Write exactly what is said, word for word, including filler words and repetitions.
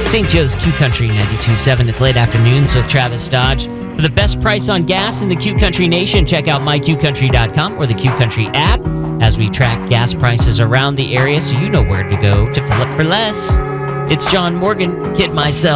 Saint Joe's Q Country ninety-two point seven. It's late afternoons with Travis Dodge. For the best price on gas in the Q Country Nation, check out my q country dot com or the Q Country app as we track gas prices around the area so you know where to go to fill up for less. It's John Morgan, Kid Myself.